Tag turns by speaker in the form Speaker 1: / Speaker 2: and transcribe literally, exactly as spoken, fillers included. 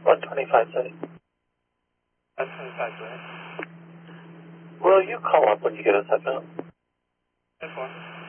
Speaker 1: one twenty-five setting.
Speaker 2: one twenty-five, go ahead.
Speaker 1: Will you call up when you get a set down?
Speaker 2: ten four.